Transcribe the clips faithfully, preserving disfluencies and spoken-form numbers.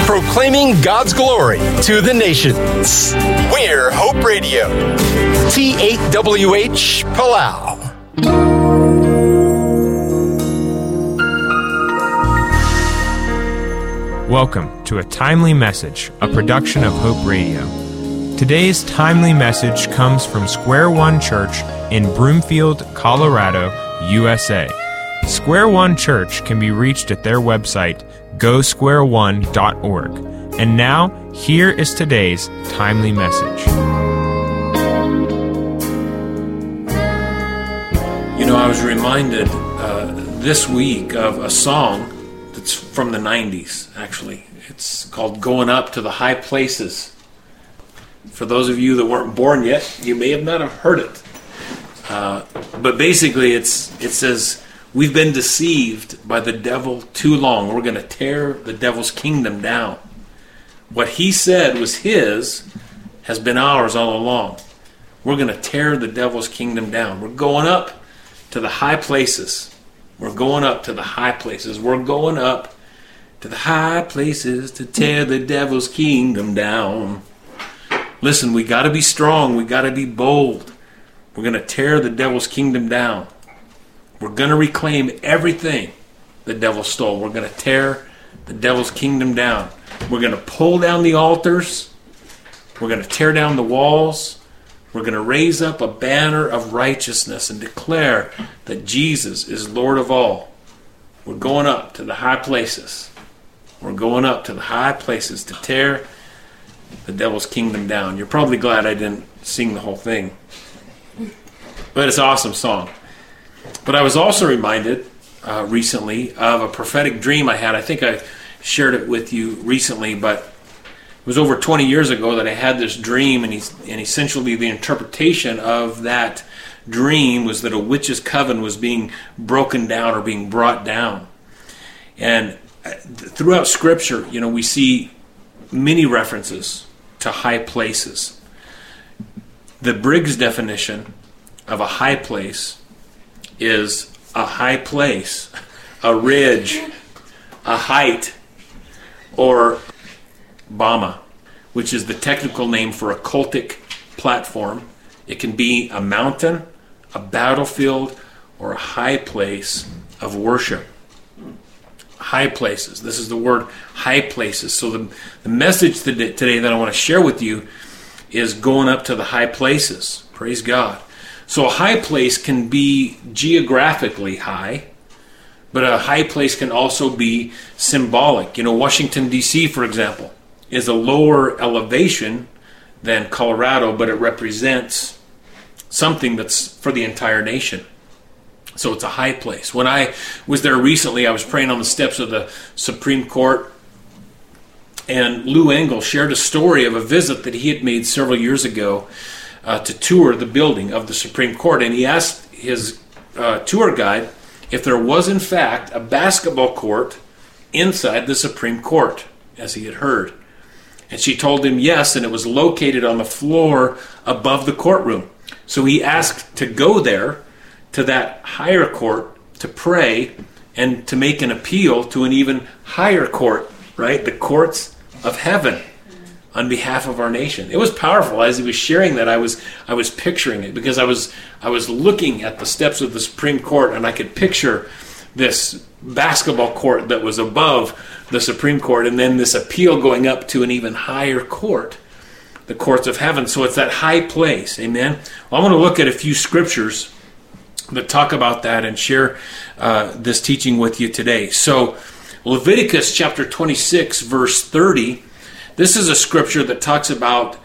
proclaiming God's glory to the nations. We're Hope Radio, T eight W H Palau. Welcome to A Timely Message, a production of Hope Radio. Today's timely message comes from Square One Church in Broomfield, Colorado, U S A. Square One Church can be reached at their website, go square one dot org. And now, here is today's timely message. You know, I was reminded uh, this week of a song that's from the nineties, actually. It's called Going Up to the High Places. For those of you that weren't born yet, you may have not have heard it. Uh, but basically, it's it says, we've been deceived by the devil too long. We're going to tear the devil's kingdom down. What he said was his has been ours all along. We're going to tear the devil's kingdom down. We're going up to the high places. We're going up to the high places. We're going up to the high places to tear the devil's kingdom down. Listen, we got to be strong. We got to be bold. We're going to tear the devil's kingdom down. We're going to reclaim everything the devil stole. We're going to tear the devil's kingdom down. We're going to pull down the altars. We're going to tear down the walls. We're going to raise up a banner of righteousness and declare that Jesus is Lord of all. We're going up to the high places. We're going up to the high places to tear the devil's kingdom down. You're probably glad I didn't sing the whole thing. But it's an awesome song. But I was also reminded uh, recently of a prophetic dream I had. I think I shared it with you recently, but it was over twenty years ago that I had this dream, and, he's, and essentially the interpretation of that dream was that a witch's coven was being broken down or being brought down. And throughout Scripture, you know, we see many references to high places. The Briggs definition of a high place is a high place, a ridge, a height, or Bama, which is the technical name for a cultic platform. It can be a mountain, a battlefield, or a high place of worship. High places. This is the word high places. So the, the message today that I want to share with you is going up to the high places. Praise God. So a high place can be geographically high, but a high place can also be symbolic. You know, Washington, D C, for example, is a lower elevation than Colorado, but it represents something that's for the entire nation. So it's a high place. When I was there recently, I was praying on the steps of the Supreme Court, and Lou Engle shared a story of a visit that he had made several years ago uh, to tour the building of the Supreme Court. And he asked his uh, tour guide if there was in fact a basketball court inside the Supreme Court, as he had heard. And she told him yes, and it was located on the floor above the courtroom. So he asked to go there to that higher court to pray and to make an appeal to an even higher court, right? The courts of heaven on behalf of our nation. It was powerful. As he was sharing that, I was I was picturing it because I was I was looking at the steps of the Supreme Court, and I could picture this basketball court that was above the Supreme Court, and then this appeal going up to an even higher court, the courts of heaven. So it's that high place. Amen. Well, I want to look at a few scriptures that talk about that and share uh, this teaching with you today. So Leviticus chapter twenty-six, verse thirty, this is a scripture that talks about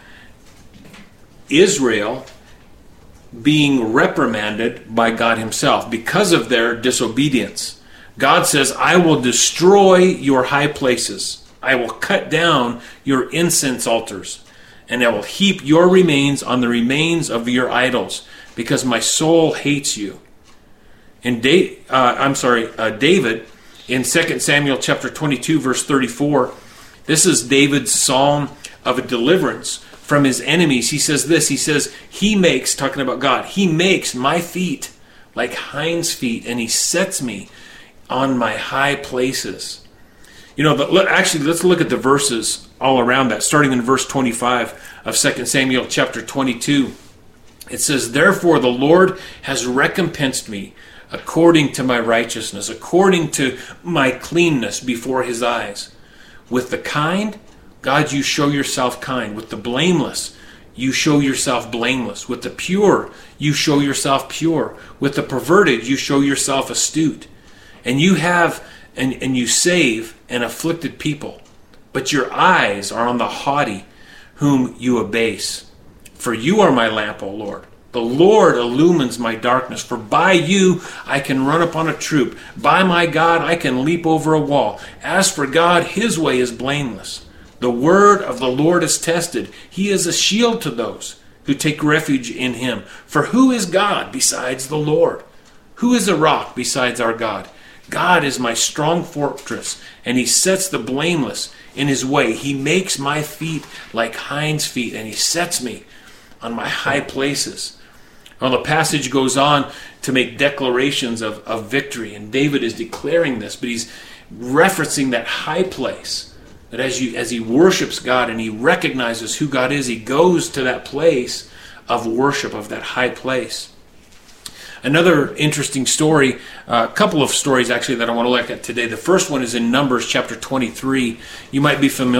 Israel being reprimanded by God himself because of their disobedience. God says, I will destroy your high places. I will cut down your incense altars, and I will heap your remains on the remains of your idols, because my soul hates you. And da- uh, I'm sorry, uh, David, in Second Samuel chapter twenty-two, verse thirty-four, this is David's psalm of a deliverance from his enemies. He says this, he says, he makes, talking about God, he makes my feet like hinds' feet, and he sets me on my high places. You know, the, actually, let's look at the verses all around that, starting in verse twenty-five of Second Samuel chapter twenty-two. It says, "Therefore the Lord has recompensed me according to my righteousness, according to my cleanness before his eyes. With the kind, God, you show yourself kind. With the blameless, you show yourself blameless. With the pure, you show yourself pure. With the perverted, you show yourself astute. And you have and, and you save an afflicted people. But your eyes are on the haughty, whom you abase. For you are my lamp, O Lord. The Lord illumines my darkness. For by you I can run upon a troop. By my God I can leap over a wall. As for God, his way is blameless. The word of the Lord is tested. He is a shield to those who take refuge in him. For who is God besides the Lord? Who is a rock besides our God? God is my strong fortress, and he sets the blameless in his way. He makes my feet like hinds' feet, and he sets me on my high places." Well, the passage goes on to make declarations of, of victory, and David is declaring this, but he's referencing that high place, that as you as he worships God and he recognizes who God is, he goes to that place of worship, of that high place. Another interesting story, uh, a couple of stories actually that I want to look at today. The first one is in Numbers chapter twenty-three. You might be familiar